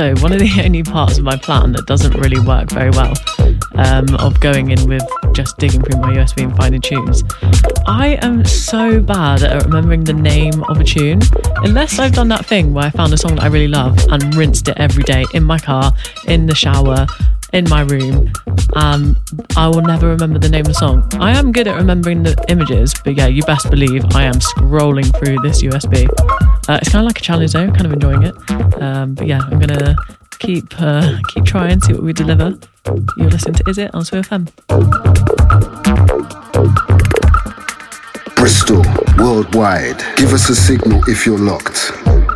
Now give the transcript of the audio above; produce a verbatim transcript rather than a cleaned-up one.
also one of the only parts of my plan that doesn't really work very well, um, of going in with just digging through my U S B and finding tunes. I am so bad at remembering the name of a tune, unless I've done that thing where I found a song that I really love and rinsed it every day in my car, in the shower, in my room. Um, I will never remember the name of the song. I am good at remembering the images, but yeah, you best believe I am scrolling through this U S B. Uh, it's kind of like a challenge though, kind of enjoying it. Um, but yeah, I'm gonna keep uh, keep trying, see what we deliver. You're listening to Is It on Sue F M. Bristol, worldwide. Give us a signal if you're locked.